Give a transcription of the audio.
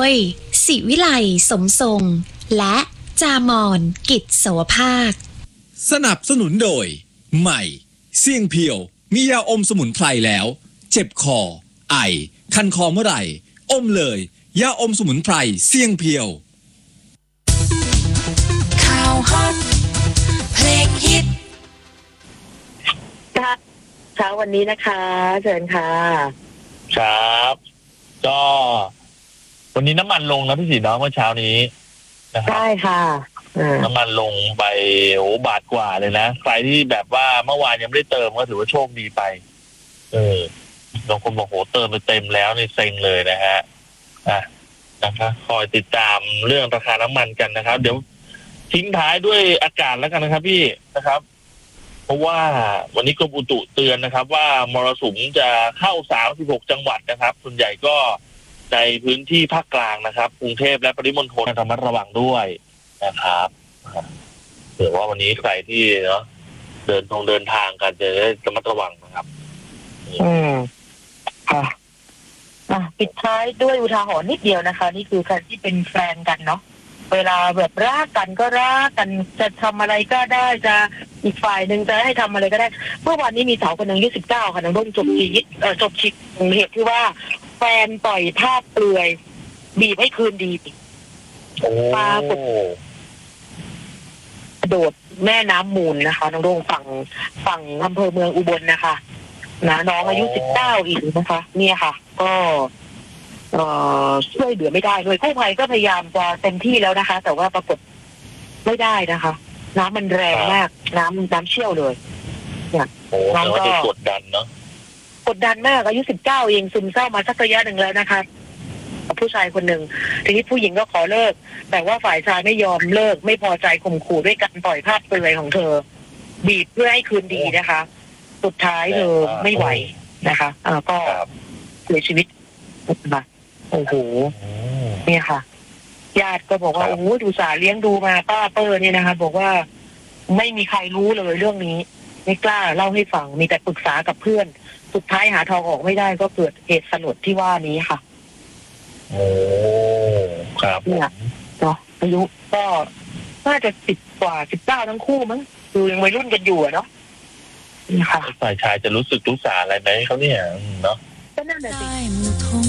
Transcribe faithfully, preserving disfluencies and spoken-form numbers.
ยศิวิไลสมทรงและจามอนกิจโสภาคสนับสนุนโดยใหม่เสี่ยงเพียวมียาอมสมุนไพรแล้วเจ็บคอไอคันคอเมื่อไหร่อมเลยยาอมสมุนไพรเสี่ยงเพียวข่าวฮอตเพลงฮิตเช้าวันนี้นะคะเชิญค่ะครับก็วันนี้น้ำมันลงนะพี่สีน้องเมื่อเช้านี้นะครับใช่ค่ะน้ำมันลงไปโอ้บาทกว่าเลยนะใครที่แบบว่าเมื่อวานยังไม่ได้เติมก็ถือว่าโชคดีไปเออบางคนบอกโหเติมไปเต็มแล้วนี่เซ็งเลยนะฮะอ่ะนะครับคอยติดตามเรื่องราคาน้ำมันกันนะครับเดี๋ยวทิ้งท้ายด้วยอากาศแล้วกันนะครับพี่นะครับเพราะว่าวันนี้กรมอุตุเตือนนะครับว่ามรสุมจะเข้าสามสิบหกจังหวัดนะครับส่วนใหญ่ก็ในพื้นที่ภาคกลางนะครับกรุงเทพและปริมณฑลระมัดระวังด้วยนะครับเผื่อว่าวันนี้ใครที่เนาะเดินทางเดินทางกันจะได้ระมัดระวังนะครับอืมค่ะอ่ะปิดท้ายด้วยอุทาหรณ์นิดเดียวนะคะนี่คือใครที่เป็นแฟนกันเนาะเวลาแบบรักกันก็รักกันจะทำอะไรก็ได้จะอีกฝ่ายหนึ่งจะให้ทำอะไรก็ได้เมื่อวานนี้มีสาวคนหนึ่งอายุสิบเก้าค่ะน้องร่มจบชีวิตเอ่อจบชีวิตเหตุที่ว่าแฟนปล่อยภาพเปลือยบีบให้คืนดีปรากฏโดดแม่น้ำมูลนะคะน้องร่มฝั่งฝั่งอำเภอเมืองอุบลนะคะนะน้องอายุสิบเก้าอีกนะคะเนี่ยค่ะก็เอ่อช่วยเหลือไม่ได้เลยกู้ภัยก็พยายามจะเต็มที่แล้วนะคะแต่ว่าปรากฏไม่ได้นะคะน้ำมันแรงมากน้ำน้ำเชี่ยวเลยเนี่ยน้องก็กดดันเนาะกดดันมากอายุสิบเก้าเองซึมเศร้ามาสักระยะหนึ่งแล้วนะคะผู้ชายคนหนึ่งทีนี้ผู้หญิงก็ขอเลิกแต่ว่าฝ่ายชายไม่ยอมเลิกไม่พอใจข่มขู่ด้วยการปล่อยภาพเปลือยของเธอบีบเพื่อให้คืนดีนะคะสุดท้ายเธอไม่ไหวนะคะอ่าก็เสียชีวิตมาโอ้โหเนี่ยค่ะญาติก็บอกว่าโอ้โหดูสาเลี้ยงดูมาป้าเปอร์เนี่ยนะคะบอกว่าไม่มีใครรู้เลยเรื่องนี้ไม่กล้าเล่าให้ฟังมีแต่ปรึกษากับเพื่อนสุดท้ายหาทางออกไม่ได้ก็เกิดเหตุสลดที่ว่านี้ค่ะโอ้ครับเนี่ยเนาะอายุก็น่าจะสิบกว่าสิบเก้าทั้งคู่มั้งดูยังวัยรุ่นกันอยู่เนาะนี่ค่ะฝ่ายชายจะรู้สึกรู้สาอะไรไหมเขาเนี่ยเนาะก็นั่นแหละสิ